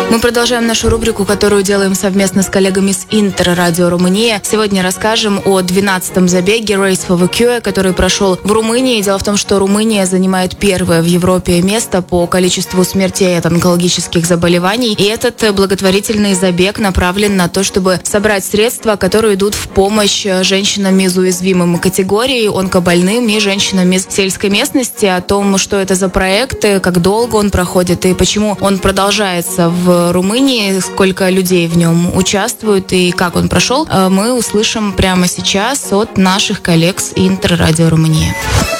Мы продолжаем нашу рубрику, которую делаем совместно с коллегами с Интер-Радио Румыния. Сегодня расскажем о 12-м забеге Race for the Cure, который прошел в Румынии. Дело в том, что Румыния занимает первое в Европе место по количеству смертей от онкологических заболеваний. И этот благотворительный забег направлен на то, чтобы собрать средства, которые идут в помощь женщинам из уязвимой категории, онкобольным и женщинам из сельской местности. О том, что это за проект, как долго он проходит и почему он продолжается в Румынии, сколько людей в нем участвуют и как он прошел, мы услышим прямо сейчас от наших коллег с Интер-Радио Румыния.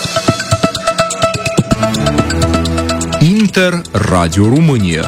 Интер-Радио Румыния.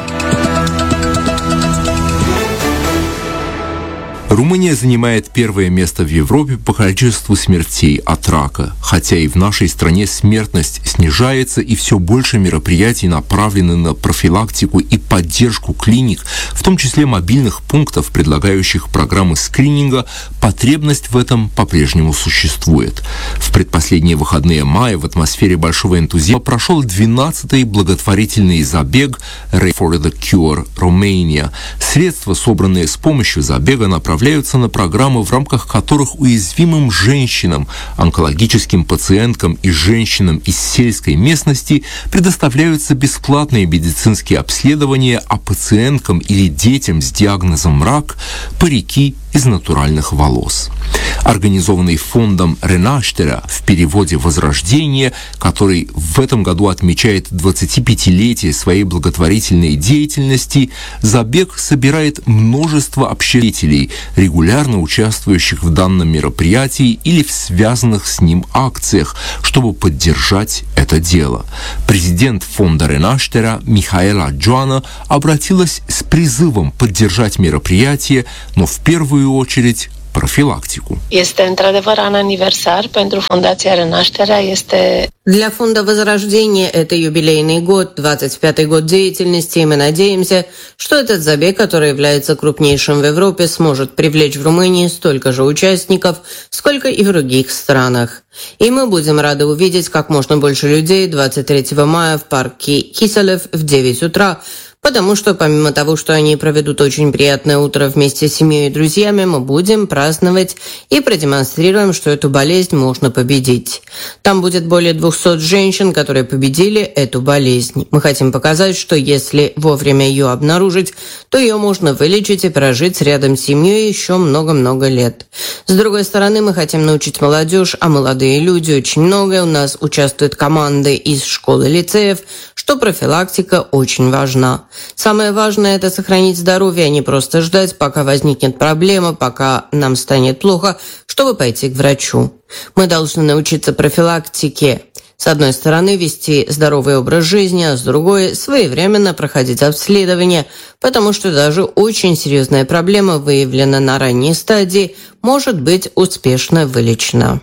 Румыния занимает первое место в Европе по количеству смертей от рака, хотя и в нашей стране смертность снижается, и все больше мероприятий направлены на профилактику и поддержку клиник, в том числе мобильных пунктов, предлагающих программы скрининга. Потребность в этом по-прежнему существует. В предпоследние выходные мая в атмосфере большого энтузиазма прошел 12-й благотворительный забег Race for the Cure Romania. Средства, собранные с помощью забега, направляются на программы, в рамках которых уязвимым женщинам, онкологическим пациенткам и женщинам из сельской местности предоставляются бесплатные медицинские обследования, а пациенткам или детям с диагнозом рак – парики из натуральных волос. Организованный фондом «Renașterea», в переводе «Возрождение», который в этом году отмечает 25-летие своей благотворительной деятельности, забег собирает множество общественников, регулярно участвующих в данном мероприятии или в связанных с ним акциях, чтобы поддержать это дело. Президент фонда «Renașterea» Михаила Джоана обратилась с призывом поддержать мероприятие, но в первую очередь профилактику. Для фонда «Возрождение» это юбилейный год, 25-й год деятельности, и мы надеемся, что этот забег, который является крупнейшим в Европе, сможет привлечь в Румынии столько же участников, сколько и в других странах. И мы будем рады увидеть как можно больше людей 23 мая в парке Киселев в 9 утра, потому что помимо того, что они проведут очень приятное утро вместе с семьей и друзьями, мы будем праздновать и продемонстрируем, что эту болезнь можно победить. Там будет более 200 женщин, которые победили эту болезнь. Мы хотим показать, что если вовремя ее обнаружить, то ее можно вылечить и прожить рядом с семьей еще много-много лет. С другой стороны, мы хотим научить молодежь, а молодые люди очень много. У нас участвуют команды из школ и лицеев, что профилактика очень важна. Самое важное – это сохранить здоровье, а не просто ждать, пока возникнет проблема, пока нам станет плохо, чтобы пойти к врачу. Мы должны научиться профилактике. С одной стороны, вести здоровый образ жизни, а с другой – своевременно проходить обследование, потому что даже очень серьезная проблема, выявлена на ранней стадии, может быть успешно вылечена.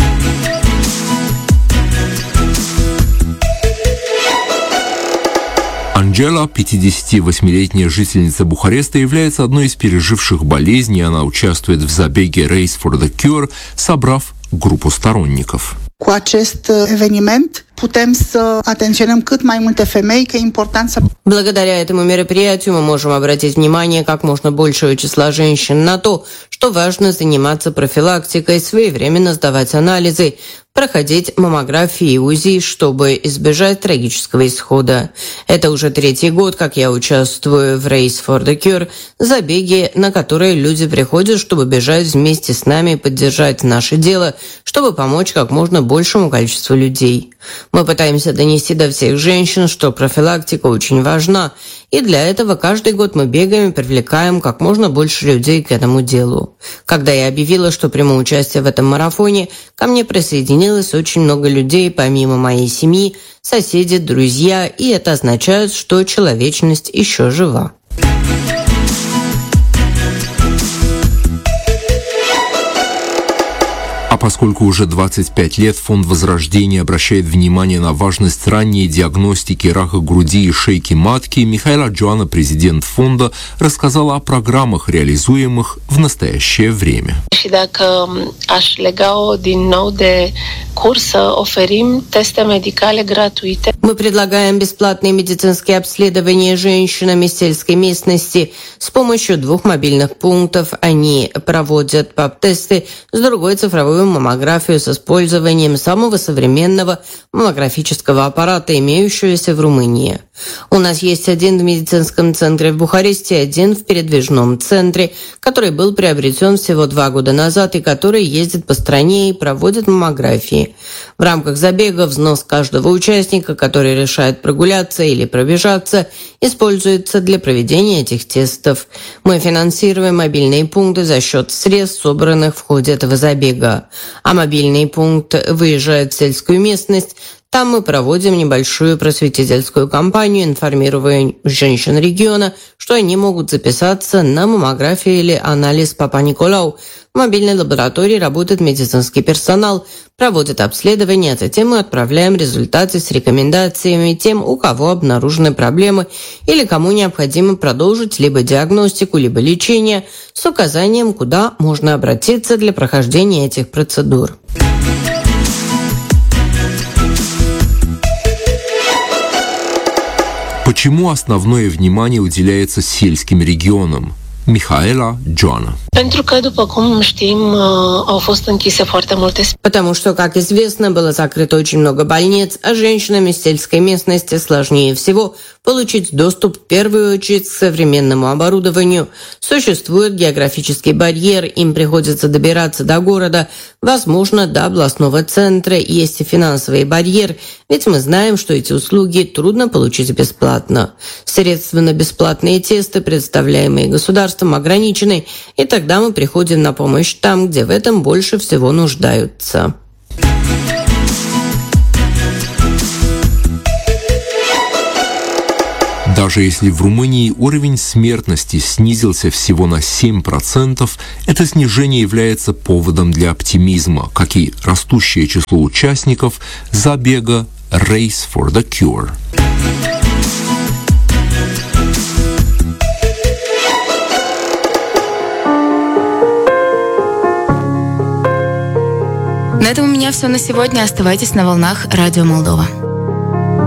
Анджела, 58-летняя жительница Бухареста, является одной из переживших болезни. Она участвует в забеге Race for the Cure, собрав группу сторонников. Cu acest eveniment putem să atenționăm cât mai multe femei, că e important să... Благодаря этому мероприятию мы можем обратить внимание как можно большего числа женщин на то, что важно заниматься профилактикой, своевременно сдавать анализы, проходить маммографии и УЗИ, чтобы избежать трагического исхода. Это уже 3-й год, как я участвую в Race for the Cure, забеге, на которые люди приходят, чтобы бежать вместе с нами и поддержать наше дело, чтобы помочь как можно большему количеству людей. Мы пытаемся донести до всех женщин, что профилактика очень важна, и для этого каждый год мы бегаем и привлекаем как можно больше людей к этому делу. Когда я объявила, что приму участие в этом марафоне, ко мне присоединилось очень много людей, помимо моей семьи, соседи, друзья, и это означает, что человечность еще жива. поскольку уже 25 лет Фонд Возрождения обращает внимание на важность ранней диагностики рака груди и шейки матки, Михаила Джоана, президент фонда, рассказала о программах, реализуемых в настоящее время. Și dacă aș lega-o din nou de curs, să oferim teste medicale gratuite. Мы предлагаем бесплатные медицинские обследования женщинам из сельской местности с помощью 2 мобильных пунктов. Они проводят ПАП-тесты с другой цифровую маммографию с использованием самого современного маммографического аппарата, имеющегося в Румынии. У нас есть один в медицинском центре в Бухаресте, один в передвижном центре, который был приобретен всего 2 года назад и который ездит по стране и проводит маммографии. В рамках забега взнос каждого участника, который решает прогуляться или пробежаться, используется для проведения этих тестов. Мы финансируем мобильные пункты за счет средств, собранных в ходе этого забега. А мобильный пункт выезжает в сельскую местность. Там мы проводим небольшую просветительскую кампанию, информируя женщин региона, что они могут записаться на маммографию или анализ Папа-Николау. В мобильной лаборатории работает медицинский персонал, проводит обследование, а затем мы отправляем результаты с рекомендациями тем, у кого обнаружены проблемы или кому необходимо продолжить либо диагностику, либо лечение, с указанием, куда можно обратиться для прохождения этих процедур. Почему основное внимание уделяется сельским регионам? Михаила Джоана. Pentru că, după cum știm, au fost închise foarte multe. Потому что, как известно, было закрыто очень много больниц, а женщинам из сельской местности сложнее всего получить доступ в первую очередь к современному оборудованию. Существует географический барьер, им приходится добираться до города, возможно, до областного центра. Есть и финансовый барьер, ведь мы знаем, что эти услуги трудно получить бесплатно. Средства на бесплатные тесты, представляемые государством, ограничены, и тогда мы приходим на помощь там, где в этом больше всего нуждаются. Даже если в Румынии уровень смертности снизился всего на 7%, это снижение является поводом для оптимизма, как и растущее число участников забега Race for the Cure. На этом у меня все на сегодня. Оставайтесь на волнах Радио Молдова.